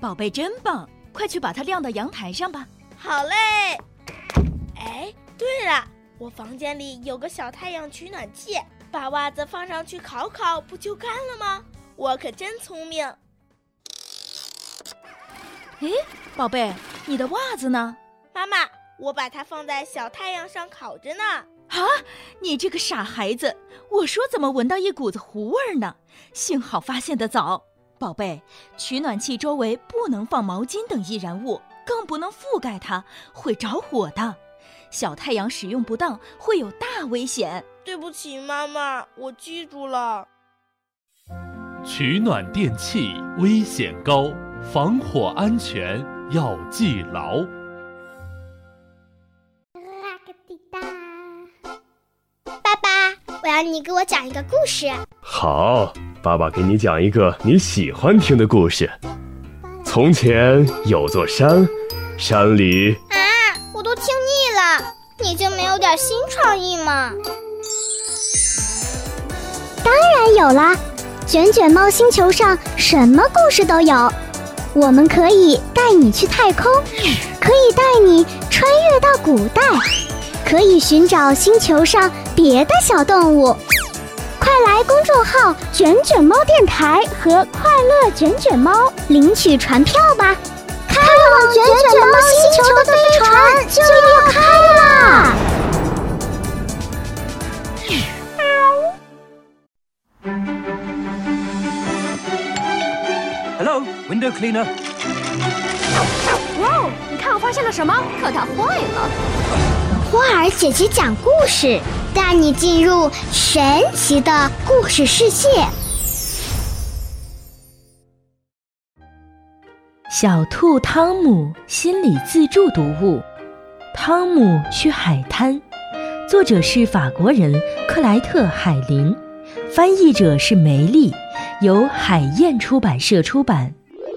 宝贝真棒，快去把它晾到阳台上吧。 好嘞。哎，对了，我房间里有个小太阳取暖器，把袜子放上去烤烤，不就干了吗？我可真聪明。 诶，宝贝，你的袜子呢？ 妈妈，我把它放在小太阳上烤着呢。 啊，你这个傻孩子，我说怎么闻到一股子糊味呢？幸好发现得早。宝贝，取暖器周围不能放毛巾等易燃物，更不能覆盖它，会着火的。小太阳使用不当会有大危险。 对不起妈妈，我记住了。 取暖电器危险高，防火安全要记牢。 爸爸，我要你给我讲一个故事。 好，爸爸给你讲一个你喜欢听的故事。从前有座山，山里…… 我都听腻了，你就没有点新创意吗？ 当然有啦，卷卷猫星球上什么故事都有。我们可以带你去太空，可以带你穿越到古代，可以寻找星球上别的小动物。快来公众号卷卷猫电台和快乐卷卷猫领取船票吧，开往卷卷猫星球的飞船就要开啦 ！Hello, window cleaner. 哇哦，你看我发现了什么？可它坏了。 花儿姐姐讲故事，带你进入神奇的故事世界。 小兔汤姆心理自助读物，汤姆去海滩，作者是法国人克莱特·海林，翻译者是梅丽，由海燕出版社出版。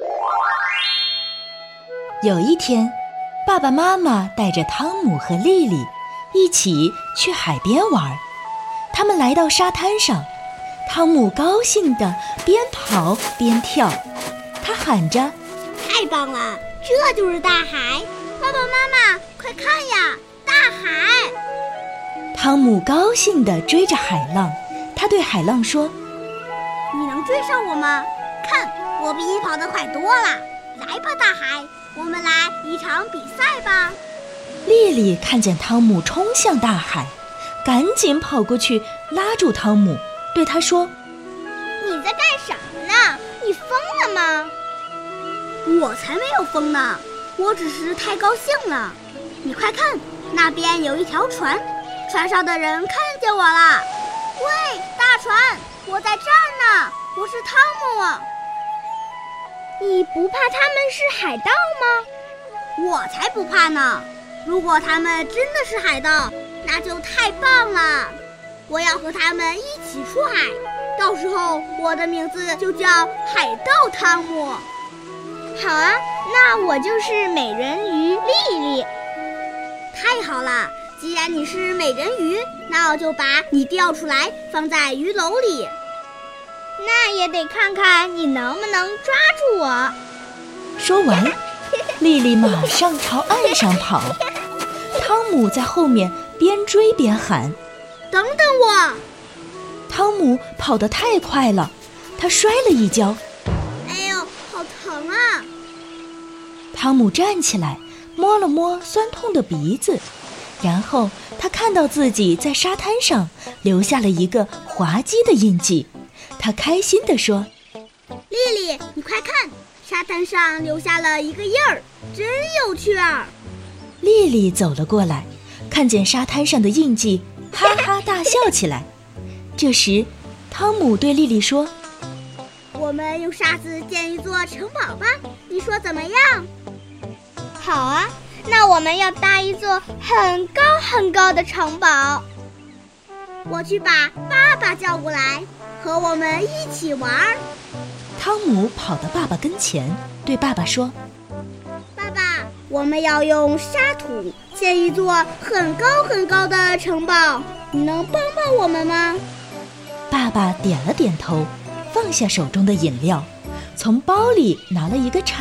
有一天，爸爸妈妈带着汤姆和莉莉一起去海边玩。他们来到沙滩上，汤姆高兴地边跑边跳，他喊着： 太棒了，这就是大海！爸爸妈妈，快看呀，大海！ 汤姆高兴地追着海浪，他对海浪说： 你能追上我吗？看，我比你跑得快多了。来吧，大海，我们来一场比赛吧。 莉莉看见汤姆冲向大海，赶紧跑过去拉住汤姆，对他说： 你在干什么呢？你疯了吗？我才没有疯呢，我只是太高兴了。你快看，那边有一条船，船上的人看见我了。喂，大船，我在这儿呢，我是汤姆。你不怕他们是海盗吗？我才不怕呢，如果他们真的是海盗，那就太棒了。我要和他们一起出海，到时候我的名字就叫海盗汤姆。好啊，那我就是美人鱼莉莉。太好了，既然你是美人鱼，那我就把你钓出来放在鱼篓里。那也得看看你能不能抓住我。 说完，莉莉马上朝岸上跑，汤姆在后面边追边喊： 等等我！ 汤姆跑得太快了，他摔了一跤。 哎呦，好疼啊！ 汤姆站起来，摸了摸酸痛的鼻子，然后他看到自己在沙滩上留下了一个滑稽的印记，他开心地说： 莉莉，你快看，沙滩上留下了一个印儿，真有趣儿。 莉莉走了过来，看见沙滩上的印记，哈哈大笑起来。这时，汤姆对莉莉说： 我们用沙子建一座城堡吧，你说怎么样？好啊，那我们要搭一座很高很高的城堡。我去把爸爸叫过来，和我们一起玩。 汤姆跑到爸爸跟前，对爸爸说： 爸爸，我们要用沙土建一座很高很高的城堡，你能帮帮我们吗？ 爸爸点了点头，放下手中的饮料，从包里拿了一个铲